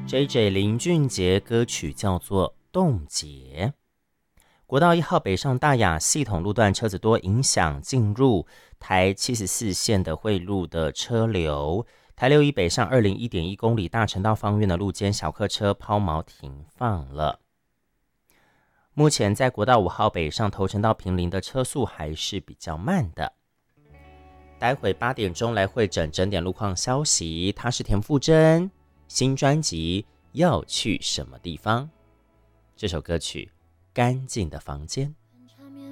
JJ 林俊杰歌曲叫做《冻结》。国道1号北上大雅系统路段车子多，影响进入台74线的汇路的车流。台61北上201.1公里大城道方院的路肩小客车抛锚停放了。目前在国道5号北上头城到坪林的车速还是比较慢的。待会8点钟来会诊整点路况消息，他是田馥甄新专辑要去什么地方，这首歌曲干净的房间。